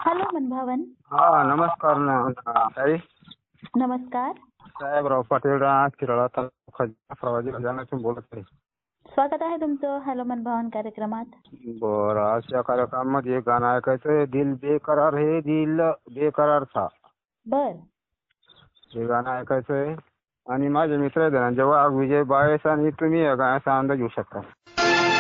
Hello मनभावन. हा नमस्कार ना ताई. नमस्कार. साहेबराव पाटील शिराळा तालुका प्रवासी खजानातून बोलत आहे. स्वागत आहे तुमचं हॅलो मनभावन कार्यक्रमात. बरं, आज या कार्यक्रमामध्ये गाणं ऐकायचंय. दिल बेकरार है दिल बेकरार था. बर. हे गाणं ऐकायचंय आणि माझे मित्र आहेत धनंजय वाघ, विजय बाळेस आणि तुम्ही या गाण्याचा अंदाज घेऊ शकता.